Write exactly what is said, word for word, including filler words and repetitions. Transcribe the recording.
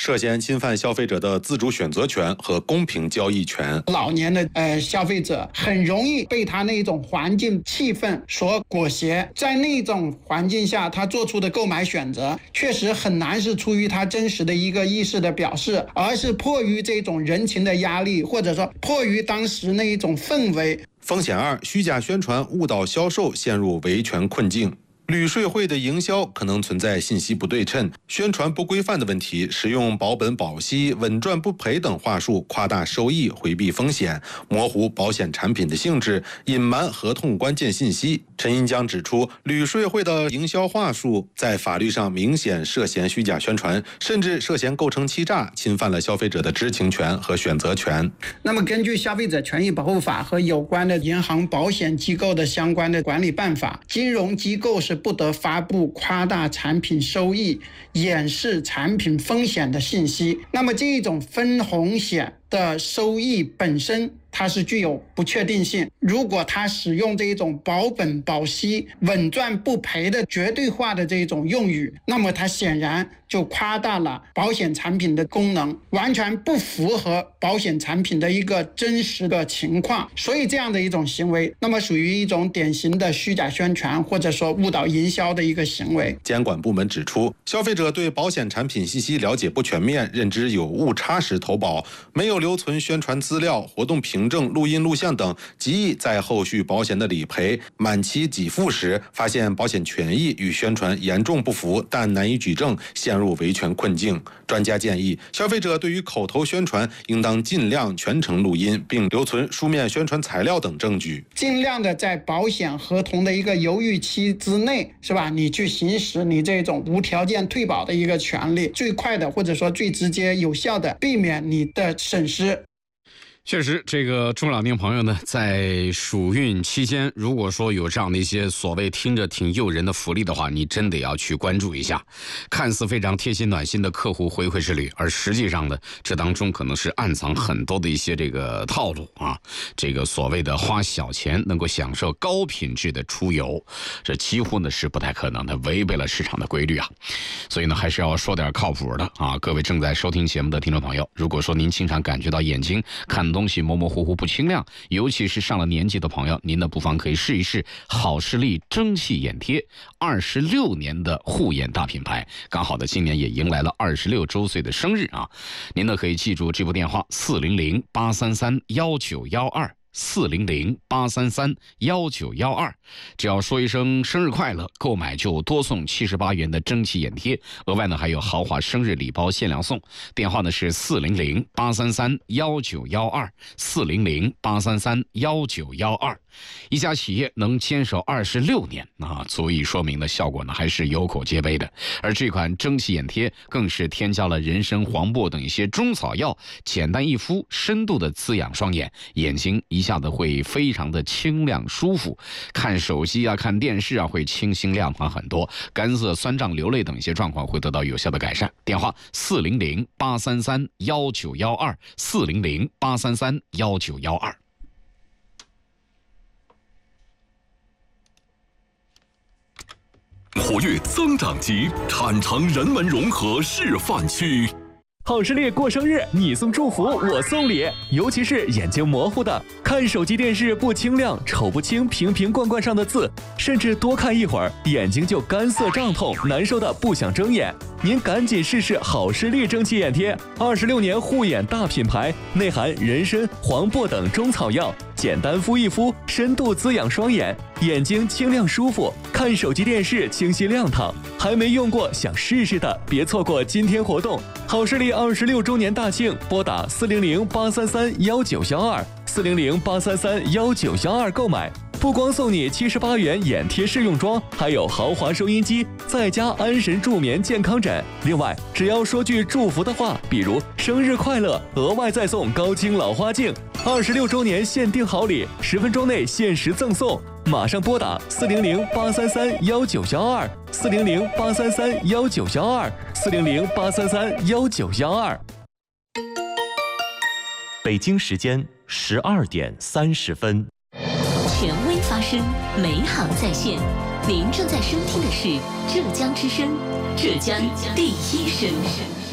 涉嫌侵犯消费者的自主选择权和公平交易权。 老年的呃消费者很容易被他那种环境气氛所裹挟，在那种环境下，他做出的购买选择确实很难是出于他真实的一个意识的表示，而是迫于这种人情的压力，或者说迫于当时那一种氛围。 风险二：虚假宣传误导销售，陷入维权困境。旅税会的营销可能存在信息不对称、宣传不规范的问题，使用保本保息、稳赚不赔等话术，夸大收益、回避风险，模糊保险产品的性质，隐瞒合同关键信息。陈银江指出，旅税会的营销话术在法律上明显涉嫌虚假宣传，甚至涉嫌构成欺诈，侵犯了消费者的知情权和选择权。 那么，根据消费者权益保护法和有关的银行保险机构的相关的管理办法，金融机构是不得发布夸大产品收益、掩饰产品风险的信息。那么这种分红险的收益本身它是具有不确定性，如果它使用这种保本保息、稳赚不赔的绝对化的这种用语，那么它显然就夸大了保险产品的功能，完全不符合保险产品的一个真实的情况。所以这样的一种行为，那么属于一种典型的虚假宣传或者说误导营销的一个行为。 监管部门指出，消费者对保险产品信息了解不全面，认知有误差时投保，没有留存宣传资料、活动凭证、录音录像等，极易在后续保险的理赔、满期给付时，发现保险权益与宣传严重不符，但难以举证，陷入维权困境。专家建议，消费者对于口头宣传应当尽量全程录音，并留存书面宣传材料等证据， 尽量的在保险合同的一个犹豫期之内，是吧？你去行使你这种无条件退保的一个权利，最快的或者说最直接有效的避免你的损失。 确实，这个中老年朋友呢，在暑运期间，如果说有这样的一些所谓听着挺诱人的福利的话，你真得要去关注一下。看似非常贴心暖心的客户回馈之旅，而实际上呢，这当中可能是暗藏很多的一些这个套路啊。这个所谓的花小钱能够享受高品质的出游，这几乎呢是不太可能的，违背了市场的规律啊。所以呢，还是要说点靠谱的啊。各位正在收听节目的听众朋友，如果说您经常感觉到眼睛看东西模模糊糊不清亮，尤其是上了年纪的朋友，您呢不妨可以试一试好视力蒸汽眼贴，二十六年的护眼大品牌，刚好的今年也迎来了二十六周岁的生日啊！您呢可以记住这部电话四零零八三三幺九幺二。四零零八三三幺九幺二，只要说一声生日快乐，购买就多送七十八元的蒸汽眼贴，额外呢还有豪华生日礼包限量送。电话呢是四零零八三三幺九幺二，四零零八三三幺九幺二。一家企业能坚守二十六年啊，足以说明的效果呢还是有口皆碑的。而这款蒸汽眼贴更是添加了人参、黄柏等一些中草药，简单一敷，深度的滋养双眼，眼睛一下子会非常的清亮舒服，看手机啊、看电视啊会清新亮堂很多，干涩、酸胀、流泪等一些状况会得到有效的改善。电话四零零八三三幺九幺二，四零零八三三幺九幺二。 活跃增长极，产城人文融合示范区。 好视力过生日，你送祝福，我送礼。尤其是眼睛模糊的，看手机电视不清亮，瞅不清瓶瓶罐罐上的字，甚至多看一会儿，眼睛就干涩胀痛，难受的不想睁眼。您赶紧试试好视力蒸汽眼贴，二十六年护眼大品牌，内含人参、黄柏等中草药，简单敷一敷，深度滋养双眼，眼睛清亮舒服，看手机电视清晰亮堂。还没用过想试试的，别错过今天活动。好视力二十六周年大庆，拨打四零零八三三幺九幺二，四零零八三三幺九幺二购买。不光送你七十八元眼贴试用装，还有豪华收音机，再加安神助眠健康枕。另外，只要说句祝福的话，比如生日快乐，额外再送高清老花镜。二十六周年限定好礼，十分钟内限时赠送。马上拨打四零零八三三幺九幺二，四零零八三三幺九幺二，四零零八三三幺九幺二。 北京时间十二点三十分。 权威发声，美好在线。您正在收听的是浙江之声，浙江第一声。